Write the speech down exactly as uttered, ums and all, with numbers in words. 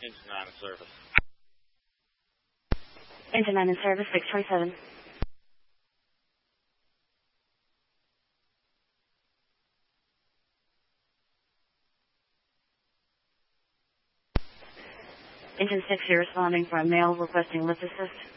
Engine nine in service. Engine nine in service, six twenty-seven. Engine six, you're responding from male requesting lift assist.